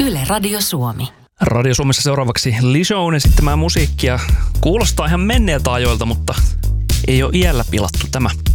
Yle Radio Suomi. Radio Suomessa seuraavaksi Lizzo'n esittämää musiikkia. Kuulostaa ihan menneiltä ajoilta, mutta ei ole iällä pilattu tämä.